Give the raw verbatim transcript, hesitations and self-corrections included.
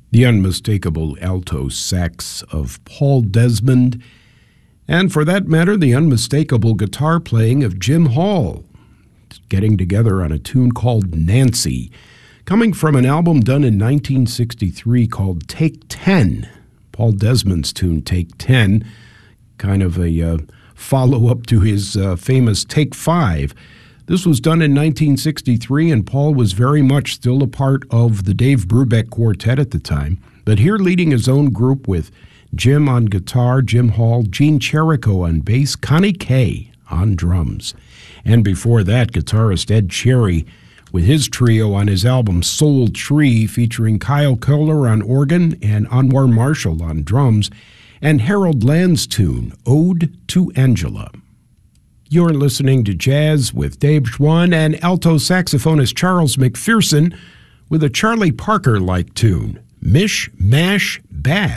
the unmistakable alto sax of Paul Desmond, and for that matter, the unmistakable guitar playing of Jim Hall, getting together on a tune called Nancy, coming from an album done in nineteen sixty-three called Take Ten. Paul Desmond's tune, Take Ten, kind of a uh, follow-up to his uh, famous Take Five. This was done in nineteen sixty-three, and Paul was very much still a part of the Dave Brubeck Quartet at the time, but here leading his own group with Jim on guitar, Jim Hall, Gene Cherico on bass, Connie Kay on drums. And before that, guitarist Ed Cherry with his trio on his album Soul Tree, featuring Kyle Kohler on organ and Anwar Marshall on drums, and Harold Land's tune, Ode to Angela. You're listening to Jazz with Dave Schwann and alto saxophonist Charles McPherson with a Charlie Parker-like tune, Mish Mash Bad.